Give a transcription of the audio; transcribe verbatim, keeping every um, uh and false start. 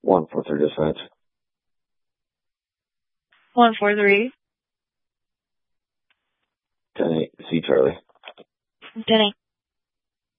One four three dispatch. One four three. Ten eight. See Charlie. Ten eight.